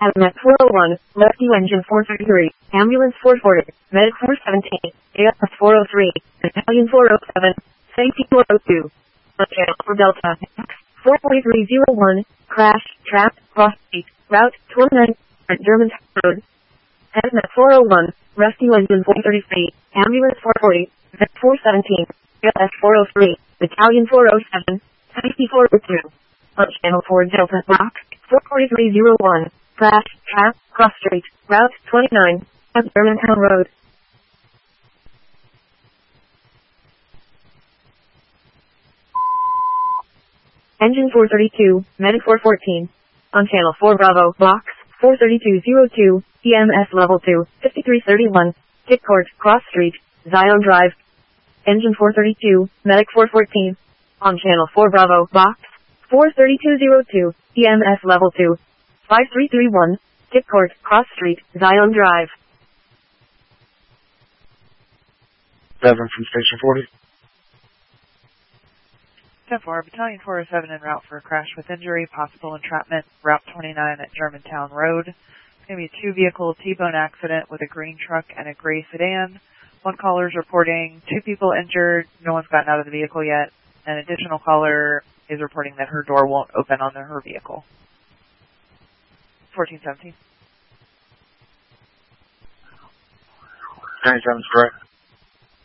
Hazmat 401, Rescue Engine 433, Ambulance 440, Medic 417, AFS 403, Battalion 407, Safety 402. On channel for Delta, 44301, Crash, Trap, Cross Street, Route 29, German Road. Hazmat 401, Rescue Engine 433, Ambulance 440, Vet 417, AFS 403, Battalion 407, Safety 402. On channel 4 Delta, Rock, 44301. Crash, Trap, Cross Street, Route 29, at Germantown Road. Engine 432, Medic 414. On Channel 4 Bravo, Box 43202, EMS Level 2, 5331, Tick Court, Cross Street, Zion Drive. Engine 432, Medic 414. On Channel 4 Bravo, Box 43202, EMS Level 2, 5331, Tick Court, Cross Street, Zion Drive. Devon from Station 40. 10-4, Battalion 407 en route for a crash with injury, possible entrapment, Route 29 at Germantown Road. It's going to be a two-vehicle T-bone accident with a green truck and a gray sedan. One caller is reporting 2 people injured. No one's gotten out of the vehicle yet. An additional caller is reporting that her door won't open on her vehicle. 1417. 97 is correct.